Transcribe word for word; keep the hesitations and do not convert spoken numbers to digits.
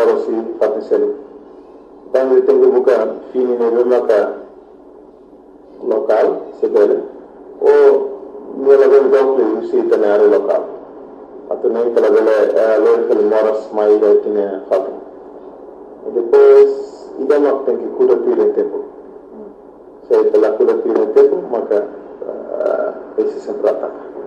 loro si fatti seli. Quando tengo buka fini ne bemaka local sebele o nella ben doppio usi tenere local. Atau nem pela bele loro que moras mai da tine fatu. E depois ida mak tem que cura tire tempo. Se pela cura tire tempo maka esse sempre ataca.